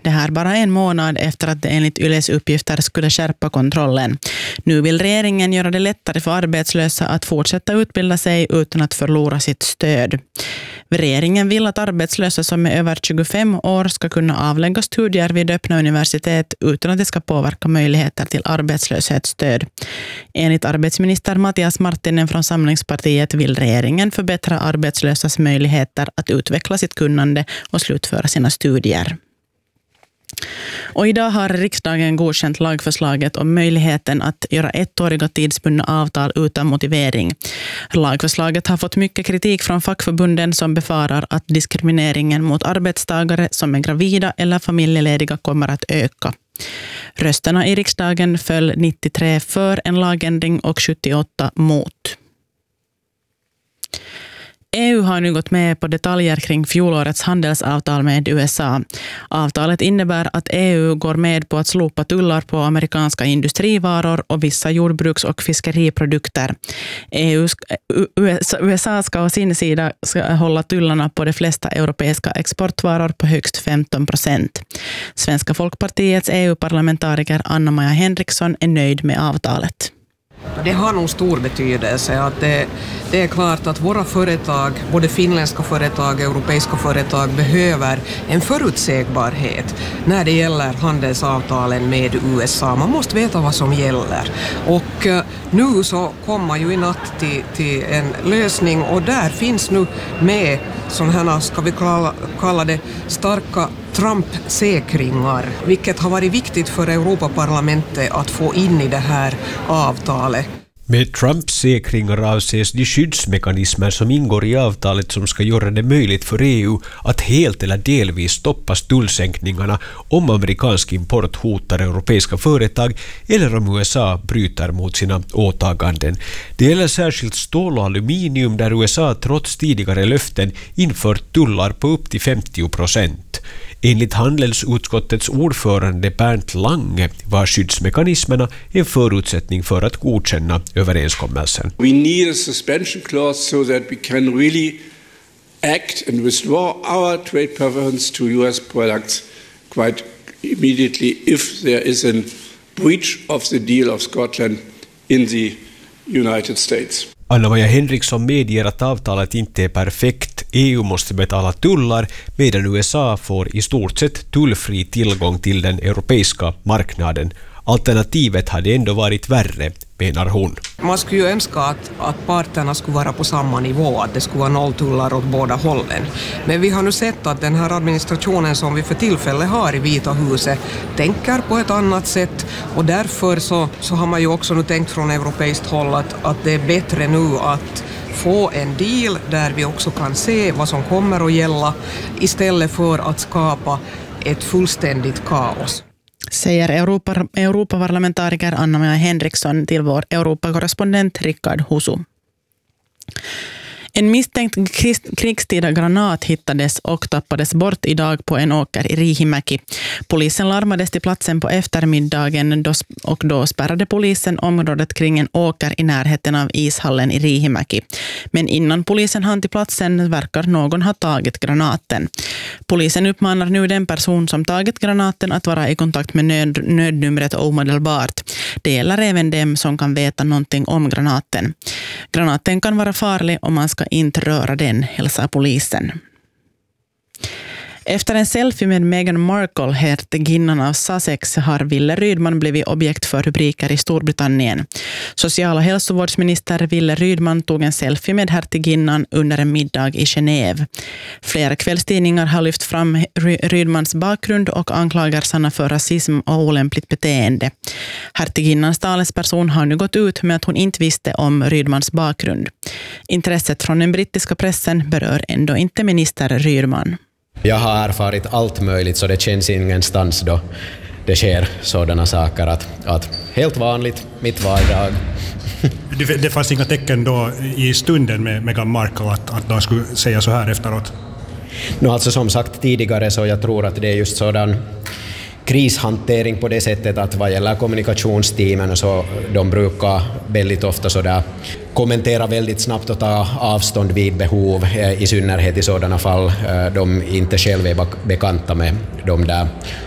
Det här bara en månad efter att det enligt Yles uppgifter skulle skärpa kontrollen. Nu vill regeringen göra det lättare för arbetslösa att fortsätta utbilda sig utan att förlora sitt stöd. Regeringen vill att arbetslösa som är över 25 år ska kunna avlägga studier vid öppna universitet utan att det ska påverka möjligheter till arbetslöshetsstöd. Enligt arbetsminister Mattias Marttinen från Samlingspartiet vill regeringen förbättra arbetslösas möjligheter att utveckla sitt kunnande och slutföra sina studier. Och idag har riksdagen godkänt lagförslaget om möjligheten att göra ettåriga tidsbundna avtal utan motivering. Lagförslaget har fått mycket kritik från fackförbunden som befarar att diskrimineringen mot arbetstagare som är gravida eller familjelediga kommer att öka. Rösterna i riksdagen föll 93 för en lagändring och 78 mot. EU har nu gått med på detaljer kring fjolårets handelsavtal med USA. Avtalet innebär att EU går med på att slopa tullar på amerikanska industrivaror och vissa jordbruks- och fiskeriprodukter. USA ska å sin sida hålla tullarna på de flesta europeiska exportvaror på högst 15%. Svenska Folkpartiets EU-parlamentariker Anna-Maja Henriksson är nöjd med avtalet. Det har nog stor betydelse att det är klart att våra företag, både finländska företag och europeiska företag, behöver en förutsägbarhet när det gäller handelsavtalen med USA. Man måste veta vad som gäller. Och nu så kommer ju i natt till en lösning och där finns nu med sådana här, ska vi kalla det, starka Trump-säkringar, vilket har varit viktigt för Europaparlamentet att få in i det här avtalet. Med Trump-säkringar avses de skyddsmekanismer som ingår i avtalet som ska göra det möjligt för EU att helt eller delvis stoppa tullsänkningarna om amerikansk import hotar europeiska företag eller om USA bryter mot sina åtaganden. Det gäller särskilt stål och aluminium där USA trots tidigare löften infört tullar på upp till 50%. Enligt handelsutskottets ordförande Bernt Lange var skyddsmekanismerna en förutsättning för att godkänna överenskommelsen. We need a suspension clause so that we can really act and withdraw our trade preference to US products quite immediately if there is a breach of the deal of Scotland in the United States. Anna-Maja Henriksson medger att avtalet inte är perfekt. EU måste betala tullar medan USA får i stort sett tullfri tillgång till den europeiska marknaden. Alternativet hade ändå varit värre, menar hon. Man skulle ju önska att parterna skulle vara på samma nivå, att det skulle vara nolltullar åt båda hållen. Men vi har nu sett att den här administrationen som vi för tillfället har i Vita huset tänker på ett annat sätt och därför så har man ju också nu tänkt från europeiskt håll att det är bättre nu att få en deal där vi också kan se vad som kommer att gälla istället för att skapa ett fullständigt kaos. Säger Europaparlamentariker Anna-Maja Henriksson till vår Europakorrespondent Rickard Husu. En misstänkt krigstida granat hittades och tappades bort idag på en åker i Riihimäki. Polisen larmades till platsen på eftermiddagen och då spärrade polisen området kring en åker i närheten av ishallen i Riihimäki. Men innan polisen hann till platsen verkar någon ha tagit granaten. Polisen uppmanar nu den person som tagit granaten att vara i kontakt med nödnumret omedelbart. Det gäller även dem som kan veta någonting om granaten. Granaten kan vara farlig om man ska inte röra den, hälsar polisen. Efter en selfie med Meghan Markle, hertiginnan av Sussex, har Wille Rydman blivit objekt för rubriker i Storbritannien. Social- och hälsovårdsminister Wille Rydman tog en selfie med hertiginnan under en middag i Genève. Flera kvällstidningar har lyft fram Rydmans bakgrund och anklagar Sanna för rasism och olämpligt beteende. Hertiginnans talesperson har nu gått ut med att hon inte visste om Rydmans bakgrund. Intresset från den brittiska pressen berör ändå inte minister Rydman. Jag har erfarit allt möjligt så det känns ingenstans då det sker sådana saker att helt vanligt, mitt vardag. Det fanns inga tecken då i stunden med Meghan Markle att de skulle säga så här efteråt? Alltså som sagt tidigare så jag tror att det är just sådan krishantering på det sättet att vad gäller kommunikationsteamen så de brukar väldigt ofta så där kommentera väldigt snabbt och ta avstånd vid behov, i synnerhet i sådana fall de inte själva är bekanta med de där